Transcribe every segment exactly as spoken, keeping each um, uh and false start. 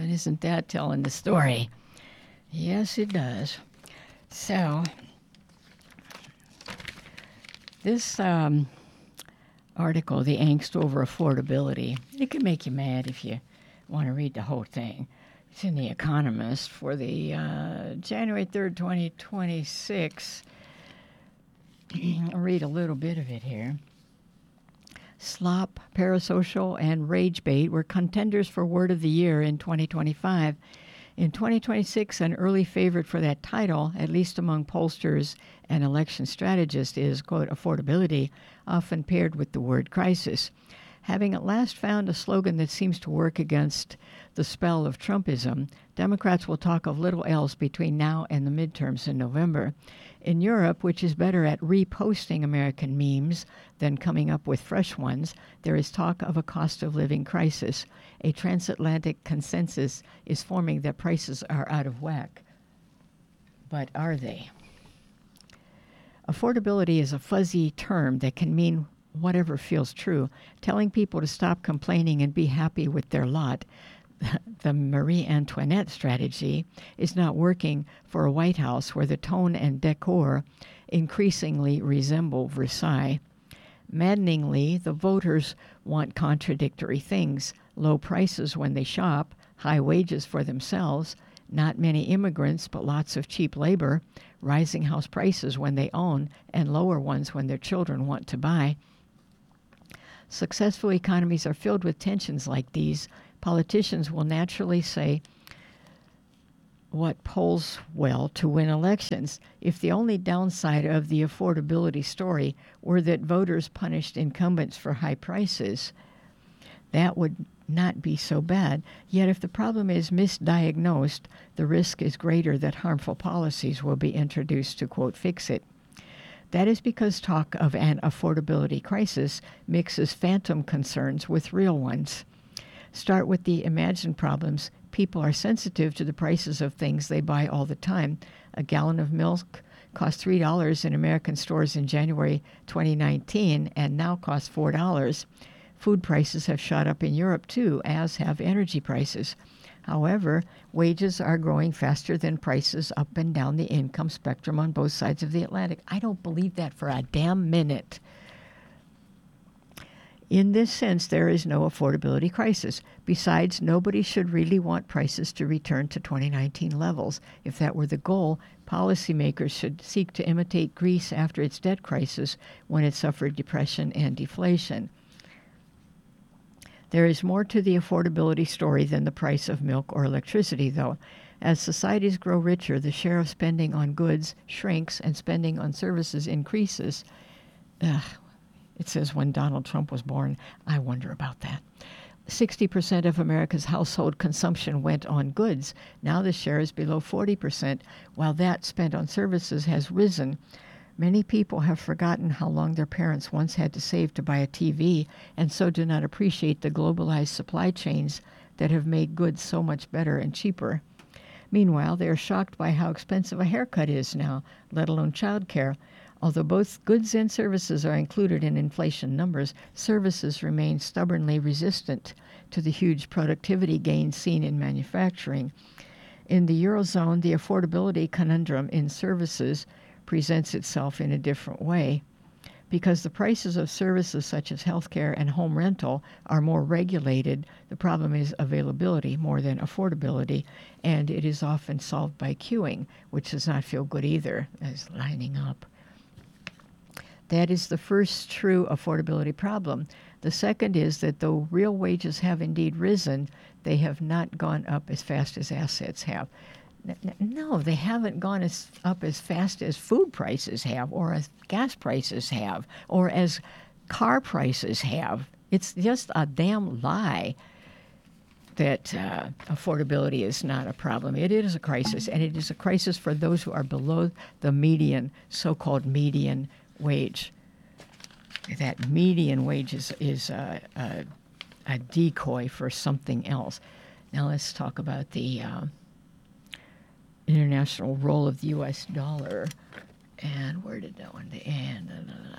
And isn't that telling the story? Yes, it does. So, this um, article, The Angst Over Affordability, it can make you mad if you want to read the whole thing. It's in The Economist for the uh, January third, twenty twenty-six. I'll read a little bit of it here. Slop, Parasocial, and Rage Bait were contenders for Word of the Year in twenty twenty-five. In twenty twenty-six, an early favorite for that title, at least among pollsters and election strategists, is, quote, affordability, often paired with the word crisis. Having at last found a slogan that seems to work against the spell of Trumpism, Democrats will talk of little else between now and the midterms in November. In Europe, which is better at reposting American memes than coming up with fresh ones, there is talk of a cost of living crisis. A transatlantic consensus is forming that prices are out of whack. But are they? Affordability is a fuzzy term that can mean whatever feels true. Telling people to stop complaining and be happy with their lot, the Marie Antoinette strategy, is not working for a White House where the tone and decor increasingly resemble Versailles. Maddeningly, the voters want contradictory things: low prices when they shop, high wages for themselves, not many immigrants but lots of cheap labor, rising house prices when they own, and lower ones when their children want to buy. Successful economies are filled with tensions like these. Politicians will naturally say what polls well to win elections. If the only downside of the affordability story were that voters punished incumbents for high prices, that would not be so bad. Yet if the problem is misdiagnosed, the risk is greater that harmful policies will be introduced to, quote, fix it. That is because talk of an affordability crisis mixes phantom concerns with real ones. Start with the imagined problems. People are sensitive to the prices of things they buy all the time. A gallon of milk cost three dollars in American stores in January twenty nineteen and now costs four dollars. Food prices have shot up in Europe too, as have energy prices. However, wages are growing faster than prices up and down the income spectrum on both sides of the Atlantic. I don't believe that for a damn minute. In this sense, there is no affordability crisis. Besides, nobody should really want prices to return to twenty nineteen levels. If that were the goal, policymakers should seek to imitate Greece after its debt crisis when it suffered depression and deflation. There is more to the affordability story than the price of milk or electricity, though. As societies grow richer, the share of spending on goods shrinks and spending on services increases. Ugh. It says when Donald Trump was born. I wonder about that. sixty percent of America's household consumption went on goods. Now the share is below forty percent, while that spent on services has risen. Many people have forgotten how long their parents once had to save to buy a T V, and so do not appreciate the globalized supply chains that have made goods so much better and cheaper. Meanwhile, they are shocked by how expensive a haircut is now, let alone childcare. Although both goods and services are included in inflation numbers, services remain stubbornly resistant to the huge productivity gains seen in manufacturing. In the Eurozone, the affordability conundrum in services presents itself in a different way. Because the prices of services such as healthcare and home rental are more regulated, the problem is availability more than affordability, and it is often solved by queuing, which does not feel good either, as lining up. That is the first true affordability problem. The second is that though real wages have indeed risen, they have not gone up as fast as assets have. No, they haven't gone as up as fast as food prices have, or as gas prices have, or as car prices have. It's just a damn lie that uh, affordability is not a problem. It is a crisis, and it is a crisis for those who are below the median, so-called median wage. That median wage is, is a, a, a decoy for something else. Now let's talk about the uh, international role of the U S dollar. And where did that one end?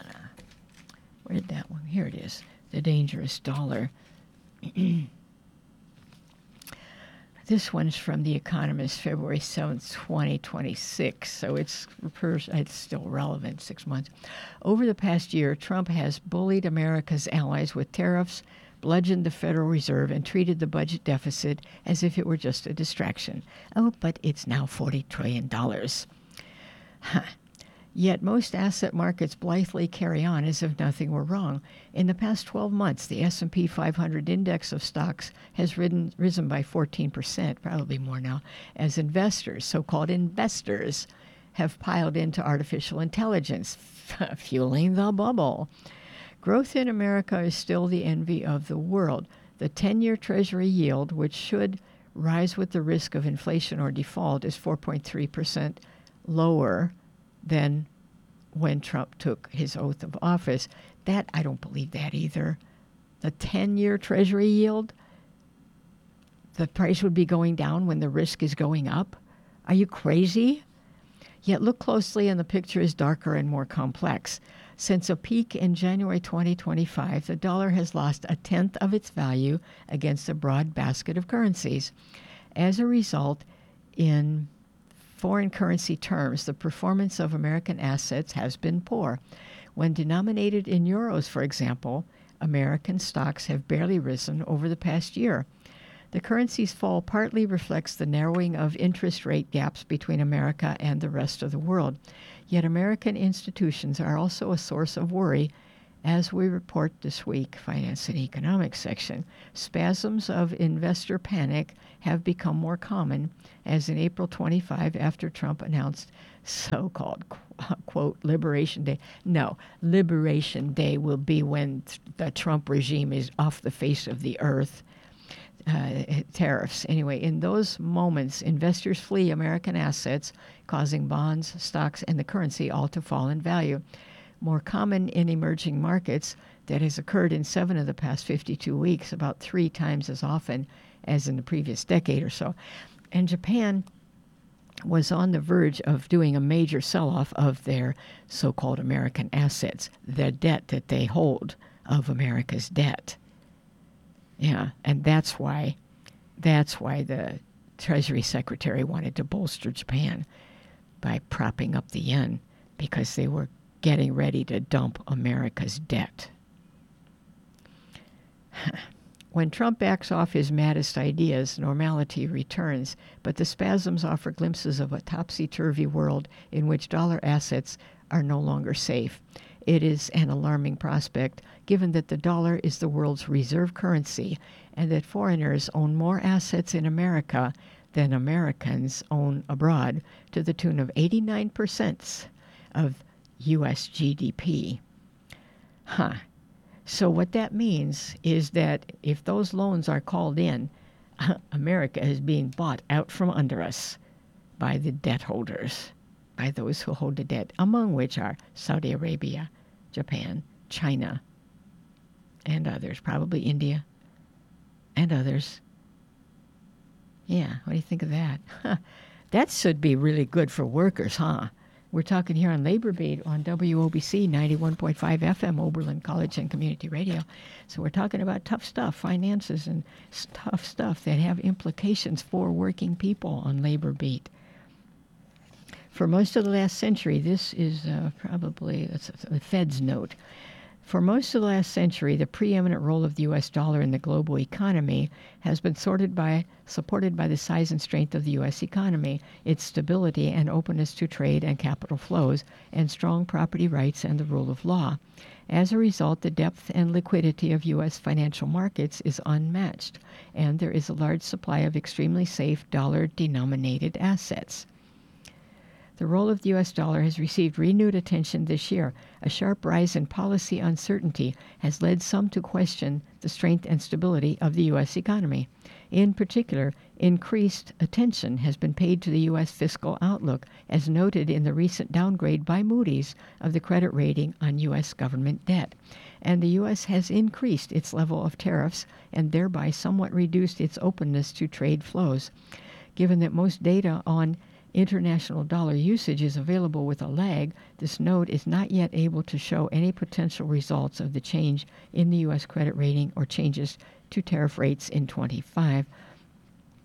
Where did that one? Here it is. The dangerous dollar. The This one's from The Economist, February seventh, twenty twenty-six, so it's, it's still relevant, six months. Over the past year, Trump has bullied America's allies with tariffs, bludgeoned the Federal Reserve, and treated the budget deficit as if it were just a distraction. Oh, but it's now forty trillion dollars. Huh. Yet most asset markets blithely carry on as if nothing were wrong. In the past twelve months, the S and P five hundred index of stocks has ridden, risen by fourteen percent, probably more now, as investors, so-called investors, have piled into artificial intelligence, fueling the bubble. Growth in America is still the envy of the world. The ten-year Treasury yield, which should rise with the risk of inflation or default, is four point three percent lower than when Trump took his oath of office. That, I don't believe that either. The ten-year Treasury yield, the price would be going down when the risk is going up. Are you crazy? Yet look closely and the picture is darker and more complex. Since a peak in January twenty twenty-five, the dollar has lost a tenth of its value against a broad basket of currencies. As a result, in foreign currency terms, the performance of American assets has been poor. When denominated in euros, for example, American stocks have barely risen over the past year. The currency's fall partly reflects the narrowing of interest rate gaps between America and the rest of the world. Yet American institutions are also a source of worry, as we report this week, Finance and Economics section. Spasms of investor panic have become more common, as in April twenty-fifth, after Trump announced so-called, quote, Liberation Day. No, Liberation Day will be when the Trump regime is off the face of the earth. Uh, tariffs. Anyway, in those moments, investors flee American assets, causing bonds, stocks, and the currency all to fall in value. More common in emerging markets, that has occurred in seven of the past fifty-two weeks, about three times as often as in the previous decade or so. And Japan was on the verge of doing a major sell-off of their so-called American assets, the debt that they hold of America's debt. Yeah, and that's why, that's why the Treasury Secretary wanted to bolster Japan by propping up the yen, because they were getting ready to dump America's debt. When Trump backs off his maddest ideas, normality returns, but the spasms offer glimpses of a topsy-turvy world in which dollar assets are no longer safe. It is an alarming prospect, given that the dollar is the world's reserve currency and that foreigners own more assets in America than Americans own abroad, to the tune of eighty-nine percent of U S G D P. Huh. So what that means is that if those loans are called in, America is being bought out from under us by the debt holders, by those who hold the debt, among which are Saudi Arabia, Japan, China, and others, probably India, and others. Yeah, what do you think of that? Huh. That should be really good for workers, huh? We're talking here on Labor Beat on W O B C ninety-one point five F M, Oberlin College and Community Radio. So we're talking about tough stuff, finances and tough stuff that have implications for working people on Labor Beat. For most of the last century, this is uh, probably it's a Fed's note. For most of the last century, the preeminent role of the U S dollar in the global economy has been sorted by, supported by the size and strength of the U S economy, its stability and openness to trade and capital flows, and strong property rights and the rule of law. As a result, the depth and liquidity of U S financial markets is unmatched, and there is a large supply of extremely safe dollar-denominated assets. The role of the U S dollar has received renewed attention this year. A sharp rise in policy uncertainty has led some to question the strength and stability of the U S economy. In particular, increased attention has been paid to the U S fiscal outlook, as noted in the recent downgrade by Moody's of the credit rating on U S government debt. And the U S has increased its level of tariffs and thereby somewhat reduced its openness to trade flows. Given that most data on international dollar usage is available with a lag, this note is not yet able to show any potential results of the change in the U S credit rating or changes to tariff rates in twenty-five.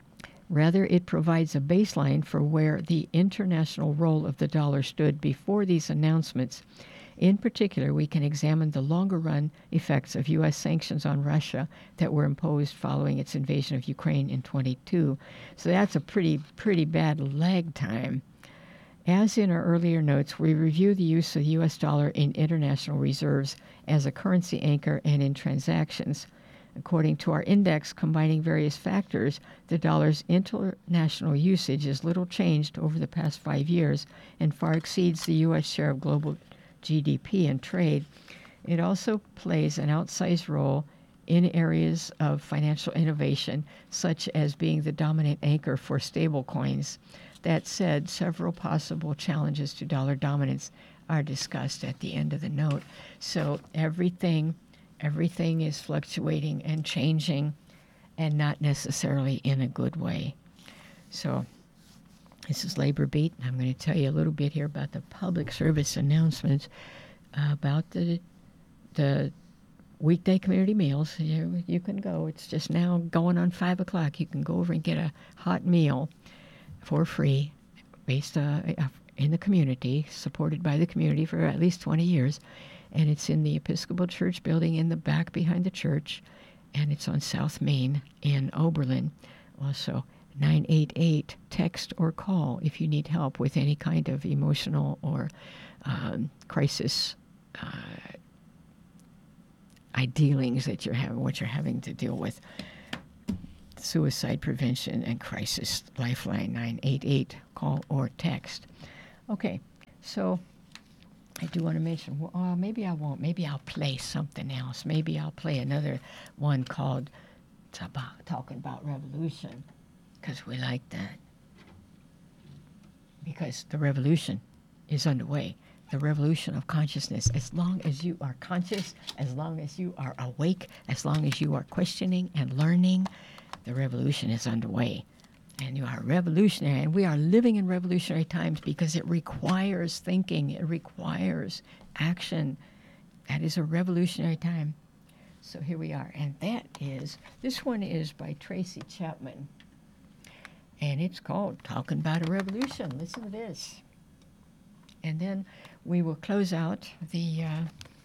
Rather, it provides a baseline for where the international role of the dollar stood before these announcements. In particular, we can examine the longer-run effects of U S sanctions on Russia that were imposed following its invasion of Ukraine in twenty-two. So that's a pretty, pretty bad lag time. As in our earlier notes, we review the use of the U S dollar in international reserves as a currency anchor and in transactions. According to our index combining various factors, the dollar's international usage is little changed over the past five years and far exceeds the U S share of global G D P and trade. It also plays an outsized role in areas of financial innovation, such as being the dominant anchor for stablecoins. That said, several possible challenges to dollar dominance are discussed at the end of the note. So everything, everything is fluctuating and changing, and not necessarily in a good way. So this is Labor Beat. I'm going to tell you a little bit here about the public service announcements uh, about the the weekday community meals. You, you can go. It's just now going on five o'clock. You can go over and get a hot meal for free, based uh, in the community, supported by the community for at least twenty years. And it's in the Episcopal Church building in the back behind the church, and it's on South Main in Oberlin. Also, nine eight eight, text or call if you need help with any kind of emotional or um, crisis uh, dealings that you're having, what you're having to deal with. Suicide Prevention and Crisis Lifeline, nine eight eight, call or text. Okay, so I do want to mention, well, uh, maybe I won't. Maybe I'll play something else. Maybe I'll play another one called it's about, Talking About Revolution, because we like that. Because the revolution is underway. The revolution of consciousness. As long as you are conscious, as long as you are awake, as long as you are questioning and learning, the revolution is underway. And you are revolutionary, and we are living in revolutionary times because it requires thinking, it requires action. That is a revolutionary time. So here we are, and that is, this one is by Tracy Chapman, and it's called Talking About a Revolution. Listen to this. And then we will close out the, uh,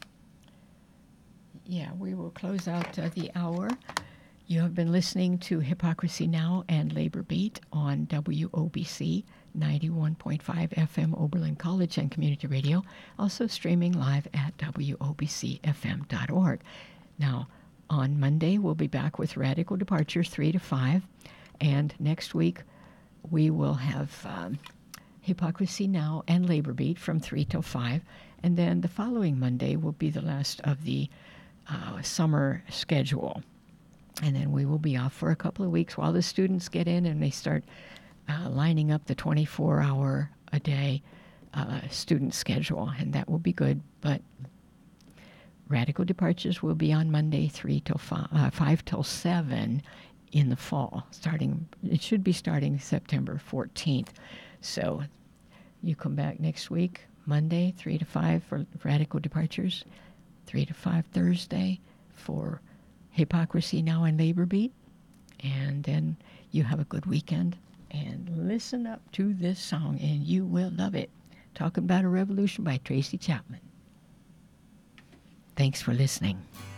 yeah, we will close out uh, the hour. You have been listening to Hypocrisy Now! And Labor Beat on W O B C ninety-one point five F M Oberlin College and Community Radio, also streaming live at W O B C F M dot org. Now, on Monday, we'll be back with Radical Departures three to five, and next week we will have um, Hypocrisy Now! And Labor Beat from three till five, and then the following Monday will be the last of the uh, summer schedule. And then we will be off for a couple of weeks while the students get in and they start uh, lining up the twenty-four hour a day uh, student schedule, and that will be good. But Radical Departures will be on Monday, three till five, uh, five till seven in the fall. Starting, it should be starting September fourteenth. So you come back next week, Monday, three to five for Radical Departures, three to five Thursday for Hypocrisy Now! And Labor Beat, and then you have a good weekend, and listen up to this song and you will love it. Talking About a Revolution by Tracy Chapman. Thanks for listening.